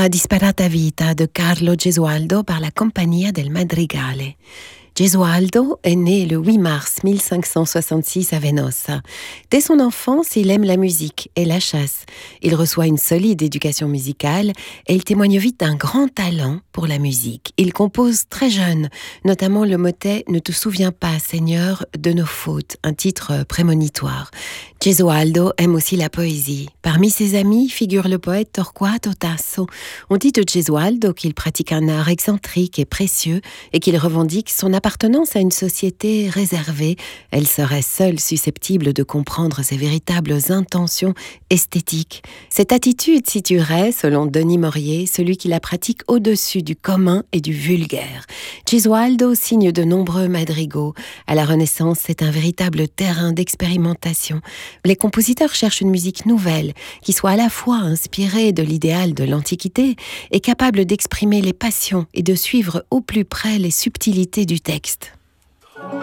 La disperata vita de Carlo Gesualdo par la Compagnia del Madrigale. Gesualdo est né le 8 mars 1566 à Venosa. Dès son enfance, il aime la musique et la chasse. Il reçoit une solide éducation musicale et il témoigne vite d'un grand talent pour la musique. Il compose très jeune, notamment le motet « Ne te souviens pas, Seigneur, de nos fautes », un titre prémonitoire. Gesualdo aime aussi la poésie. Parmi ses amis figure le poète Torquato Tasso. On dit de Gesualdo qu'il pratique un art excentrique et précieux et qu'il revendique son appartenance à une société réservée. Elle serait seule susceptible de comprendre ses véritables intentions esthétiques. Cette attitude situerait, selon Denis Maurier, celui qui la pratique au-dessus du commun et du vulgaire. Gesualdo signe de nombreux madrigaux. À la Renaissance, c'est un véritable terrain d'expérimentation. Les compositeurs cherchent une musique nouvelle, qui soit à la fois inspirée de l'idéal de l'Antiquité et capable d'exprimer les passions et de suivre au plus près les subtilités du texte.